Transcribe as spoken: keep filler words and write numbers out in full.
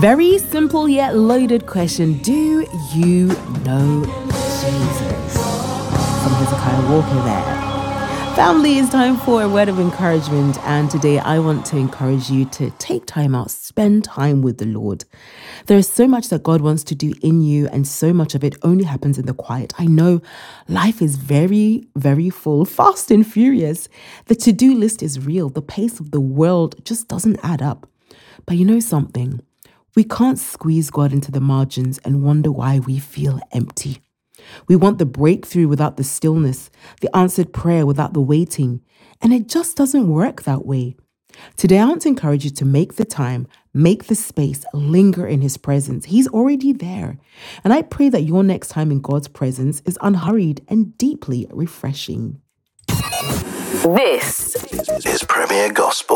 Very simple yet loaded question. Do you know Jesus? From Hezekiah Walker there. Family, it's time for a word of encouragement, and today I want to encourage you to take time out, spend time with the Lord. There is so much that God wants to do in you, and so much of it only happens in the quiet. I know life is very, very full, fast and furious. The to-do list is real. The pace of the world just doesn't add up. But you know something? We can't squeeze God into the margins and wonder why we feel empty. We want the breakthrough without the stillness, the answered prayer without the waiting, and it just doesn't work that way. Today, I want to encourage you to make the time, make the space, linger in His presence. He's already there. And I pray that your next time in God's presence is unhurried and deeply refreshing. This is Premier Gospel.